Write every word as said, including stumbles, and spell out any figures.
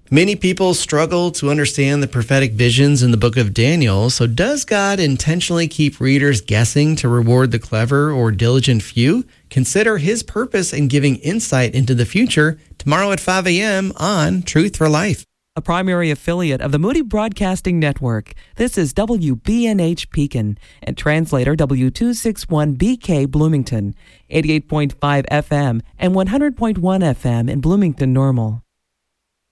Many people struggle to understand the prophetic visions in the book of Daniel. So does God intentionally keep readers guessing to reward the clever or diligent few? Consider his purpose in giving insight into the future tomorrow at five a.m. on Truth for Life. A primary affiliate of the Moody Broadcasting Network. This is W B N H Pekin and translator W two sixty-one B K Bloomington, eighty-eight point five F M and one hundred point one F M in Bloomington Normal.